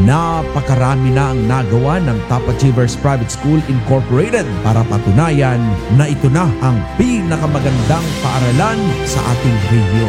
napakarami na ang nagawa ng Top Achievers Private School Incorporated para patunayan na ito na ang pinakamagandang paaralan sa ating rehiyon.